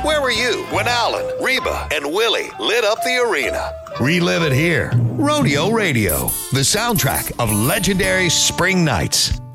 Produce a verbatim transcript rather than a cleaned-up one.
Where were you when Alan, Reba, and Willie lit up the arena? Relive it here. Rodeo Radio, the soundtrack of legendary spring nights.